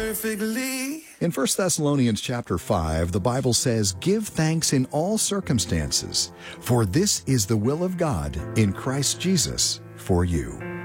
perfectly. In 1 Thessalonians chapter 5, the Bible says, "Give thanks in all circumstances, for this is the will of God in Christ Jesus for you."